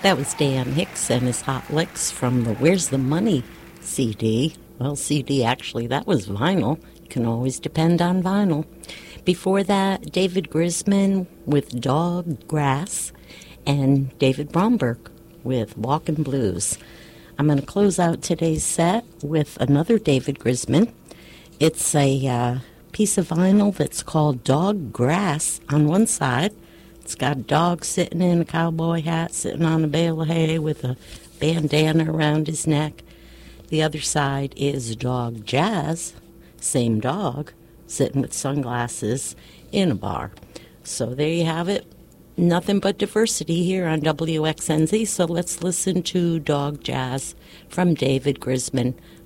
That was Dan Hicks and his Hot Licks from the Where's the Money CD. Well, CD, actually, that was vinyl. You can always depend on vinyl. Before that, David Grisman with Dog Grass and David Bromberg with Walkin' Blues. I'm going to close out today's set with another David Grisman. It's a piece of vinyl that's called Dog Grass on one side. It's got a dog sitting in a cowboy hat, sitting on a bale of hay with a bandana around his neck. The other side is Dog Jazz, same dog, sitting with sunglasses in a bar. So there you have it. Nothing but diversity here on WXNZ. So let's listen to Dog Jazz from David Grisman